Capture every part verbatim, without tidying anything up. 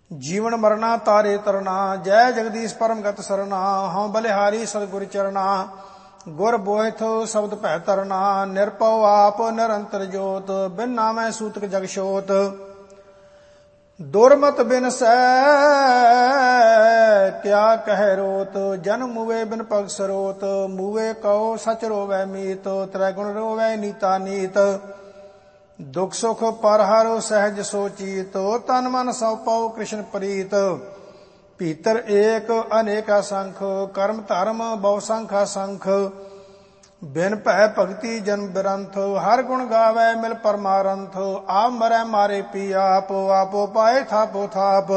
जीवन मरना तारे तरना, जय जगदीश परम गत सरना। हाँ बलिहारी सतगुर चरना, गुर बोहिथ शब्द भै तरना। निरपौ आप निरंतर जोत, बिन नामै सूतक जग शोत। दुरमत बिन सै क्या कह रोत, जन मुए बिन पग सरोत। मुए कहो सच रोवै मीत, त्रैगुण रोवै नीता नीत। दुख सुख पर हर सहज सोचीत, तन मन सौंपौ कृष्ण प्रीत। भीतर एक अनेका संख, कर्म धर्म बहु संखा संख। बिन भै भगति जन्म बिरंथ, हर गुण गावै मिल परमारंथ। आप मरै मारे पी आप, आपो पाए थापो थाप।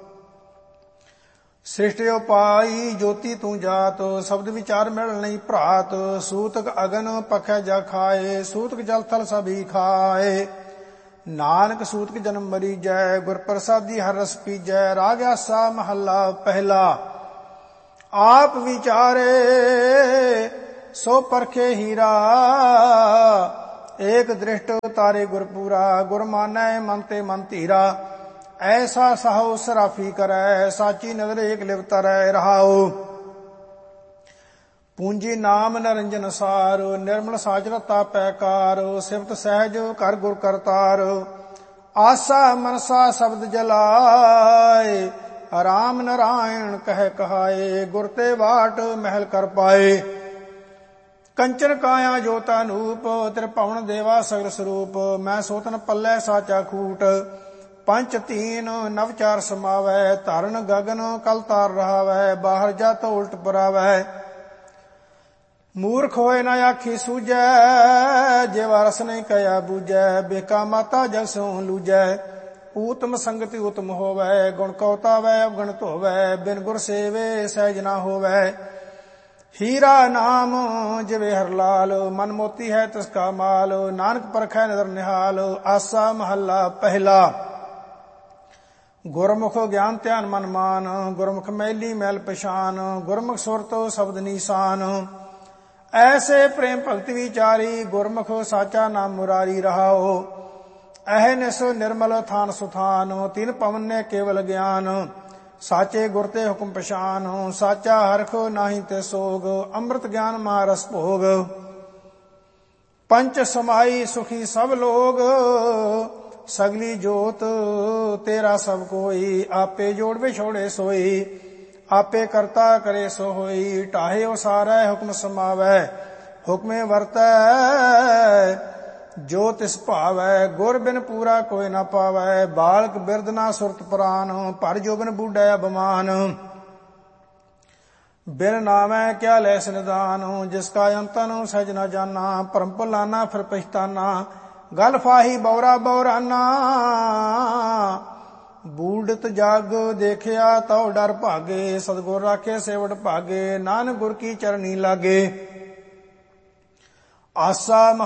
सृष्टि उपाई ज्योति तू जात, शब्द विचार मिल नहीं भ्रात। सूतक अगन पखै जा खाए, सूतक जल थल सभी खाए। नानक सूतक जन्म मरी जय, गुर प्रसादी हर रस पीजै। राग आसा महला पहला, आप विचारे सो परखे हीरा। एक दृष्ट तारे गुरपुरा, गुर मानै मन ते मन धीरा। ऐसा सहो सराफी करै, साची नदर एक लिव तरै रहाओ। पूंजी नाम नरंजन सार, निर्मल साच रता पैकार। सिफत सहज कर गुर करतार, आसा मनसा शब्द जलाए। राम नारायण कह कहाए, गुर ते बाट महल कर पाए। कंचन काया जोता नूप, त्रिभुवन देवा सगल स्वरूप। मैं सोतन पल्लै साचा खूट, पंच तीन नव चार समावै। धरन गगन कल तार रहावै, बाहर जात उल्ट परावै। मूर्ख होए न आखी सूझै, जेवा रस नहीं कया बूझै। बेका माता जग सो लूझै, ऊतम संगति उत्तम होवै। गुण कौतावै अवगणत होवै, बिन गुर सेवे सहज ना होवै। हीरा नाम जिवे हर लाल, मन मोती है तिसका माल। नानक परखै नदर निहाल, आसा महला पहला। गुरमुख ज्ञान ध्यान मन मान, गुरमुख मैली मैल पछान। गुरमुख सुरत शब्द नीसान, ऐसे प्रेम भगति विचारी। गुरमुख साचा नाम मुरारी रहाओ, अहनिस निर्मल थान सुथान। तीन पवन ने केवल ज्ञान, साचे गुर ते हुक्म पछान। साचा हरख नाही ते सोग, अमृत ज्ञान महारस भोग। पंच समाई सुखी सब लोग, सगली जोत तेरा सब कोई। आपे जोड़ विछोड़े सोई, आपे करता करे सो होई। टाहे उसारै हुक्म समावै, हुक्मे वरतै जो तिस भावै। गुर बिन पूरा कोई न पावै, बालक बिरद ना सुरत प्रान। पर जोबन बूढ़ै अभिमान, बिन नामै क्या लैस निदान। जिसका अंतन सहज न जाना, परम भुलाना फिर पछताना। गल फाही बौरा बौराना, बूढ़त जग देखिया तौ डर भागे। सतगुर राखे सेवट भागे, नानक गुर की चरनी लागे। आसा